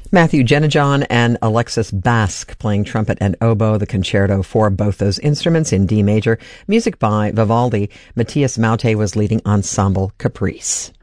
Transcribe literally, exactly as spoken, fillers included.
Matthew Jenajon and Alexis Basque playing trumpet and oboe, the concerto for both those instruments in D major. Music by Vivaldi. Matthias Maute was leading Ensemble Caprice.